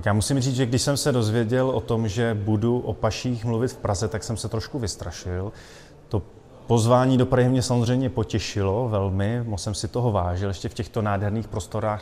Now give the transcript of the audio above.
Tak já musím říct, že když jsem se dozvěděl o tom, že budu o paších mluvit v Praze, tak jsem se trošku vystrašil. To pozvání do Prahy mě samozřejmě potěšilo velmi, moc jsem si toho vážil, ještě v těchto nádherných prostorách